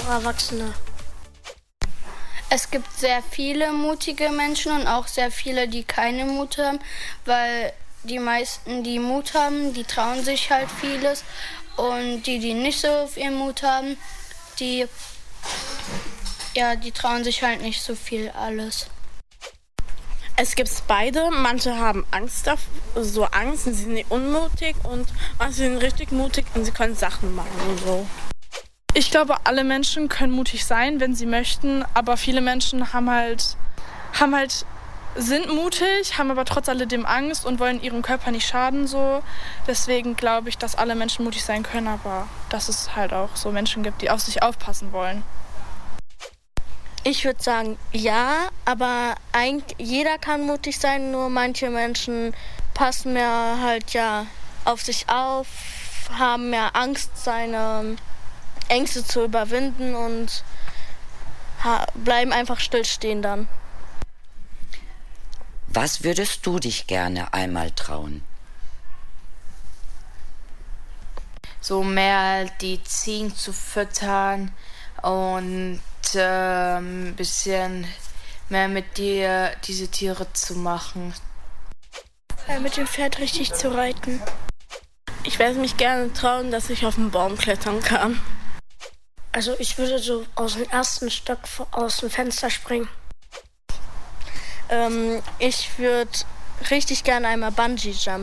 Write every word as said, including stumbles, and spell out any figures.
Erwachsene. Es gibt sehr viele mutige Menschen und auch sehr viele, die keine Mut haben, weil die meisten, die Mut haben, die trauen sich halt vieles und die, die nicht so viel Mut haben, die, ja, die trauen sich halt nicht so viel alles. Es gibt beide. Manche haben Angst, davor, so Angst und sie sind unmutig und manche sind richtig mutig und sie können Sachen machen und so. Ich glaube, alle Menschen können mutig sein, wenn sie möchten, aber viele Menschen haben halt, haben halt, sind mutig, haben aber trotz alledem Angst und wollen ihrem Körper nicht schaden. So. Deswegen glaube ich, dass alle Menschen mutig sein können, aber dass es halt auch so Menschen gibt, die auf sich aufpassen wollen. Ich würde sagen, ja, aber eigentlich jeder kann mutig sein, nur manche Menschen passen mehr halt ja auf sich auf, haben mehr Angst, seine Ängste zu überwinden und bleiben einfach stillstehen dann. Was würdest du dich gerne einmal trauen? So mehr die Ziegen zu füttern und äh, ein bisschen mehr mit dir diese Tiere zu machen. Ja, mit dem Pferd richtig zu reiten. Ich werde mich gerne trauen, dass ich auf den Baum klettern kann. Also ich würde so aus dem ersten Stock aus dem Fenster springen. Ähm, ich würde richtig gerne einmal Bungee jumpen.